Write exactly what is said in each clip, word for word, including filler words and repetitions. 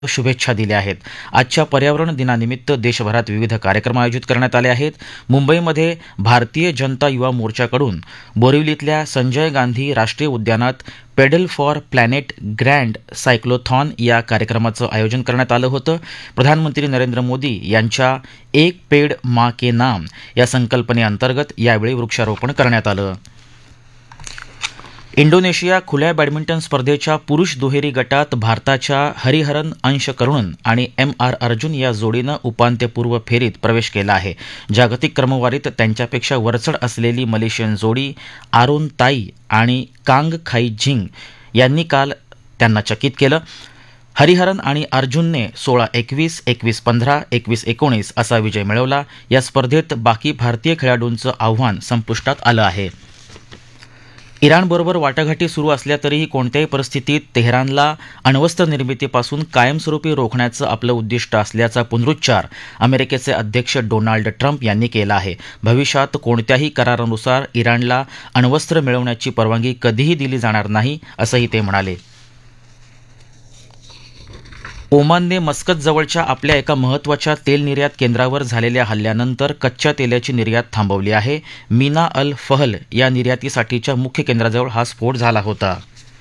शुभेच्छा दिल्या आहेत. आजच्या पर्यावरण दिनानिमित्त देशभरात विविध कार्यक्रम आयोजित करण्यात आले आहेत. मुंबईमध्ये भारतीय जनता युवा मोर्चाकडून बोरिवलीतल्या संजय गांधी राष्ट्रीय उद्यानात pedal for planet grand cyclothon या कार्यक्रमाचं आयोजन करण्यात आलं होतं. प्रधानमंत्री नरेंद्र मोदी यांच्या एक पेड मा के नाम या संकल्पनेअंतर्गत यावेळी वृक्षारोपण करण्यात आलं. इंडोनेशिया खुल्या बॅडमिंटन स्पर्धेच्या पुरुष दुहेरी गटात भारताच्या हरिहरन अंश करुणन आणि एम आर अर्जुन या जोडीनं उपांत्यपूर्व फेरीत प्रवेश केला आहे. जागतिक क्रमवारीत त्यांच्यापेक्षा वरचढ असलेली मलेशियन जोडी आरोन ताई आणि कांग खाई झिंग यांनी काल त्यांना चकित केलं. हरिहरन आणि अर्जुनने सोळा एकवीस, एकवीस पंधरा, एकवीस एकोणीस असा विजय मिळवला. या स्पर्धेत बाकी भारतीय खेळाडूंचं आव्हान संपुष्टात आलं आहे. इराणबरोबर वाटाघाटी सुरू असल्या तरीही कोणत्याही परिस्थितीत तेहरानला अण्वस्त्र निर्मितीपासून कायमस्वरूपी रोखण्याचं आपलं उद्दिष्ट असल्याचा पुनरुच्चार अमेरिकेचे अध्यक्ष डोनाल्ड ट्रम्प यांनी केला आहे. भविष्यात कोणत्याही करारानुसार इराणला अण्वस्त्र मिळवण्याची परवानगी कधीही दिली जाणार नाही असंही ते म्हणाले. ओमानने मस्कत जवळच्या आपल्या एका महत्त्वाच्या तेल निर्यात केंद्रावर झालेल्या हल्ल्यानंतर कच्च्या तेलाची निर्यात थांबवली आहे. मीना अल फहल या निर्यातीसाठीच्या मुख्य केंद्राजवळ हा स्फोट झाला होता.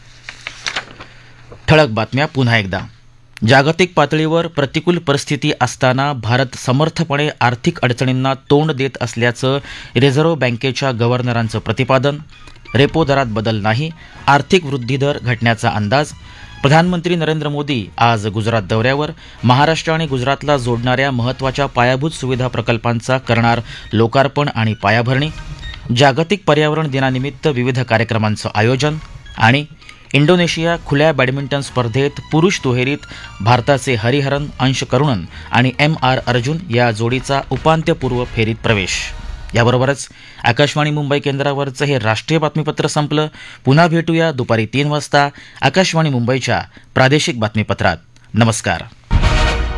ठळक बातम्या पुन्हा एकदा. जागतिक पातळीवर प्रतिकूल परिस्थिती असताना भारत समर्थपणे आर्थिक अडचणींना तोंड देत असल्याचं रिझर्व्ह बँकेच्या गव्हर्नरांचं प्रतिपादन. रेपो दरात बदल नाही, आर्थिक वृद्धिदर घटण्याचा अंदाज. प्रधानमंत्री नरेंद्र मोदी आज गुजरात दौऱ्यावर. महाराष्ट्र आणि गुजरातला जोडणाऱ्या महत्त्वाच्या पायाभूत सुविधा प्रकल्पांचा करणार लोकार्पण आणि पायाभरणी. जागतिक पर्यावरण दिनानिमित्त विविध कार्यक्रमांचं आयोजन. आणि इंडोनेशिया खुल्या बॅडमिंटन स्पर्धेत पुरुष दुहेरीत भारताचे हरिहरन अंश करुणन आणि एम आर अर्जुन या जोडीचा उपांत्यपूर्व फेरीत प्रवेश. याबरोबरच आकाशवाणी मुंबई केंद्रावरचं हे राष्ट्रीय बातमीपत्र संपलं. पुन्हा भेटूया दुपारी तीन वाजता आकाशवाणी मुंबईच्या प्रादेशिक बातमीपत्रात. नमस्कार.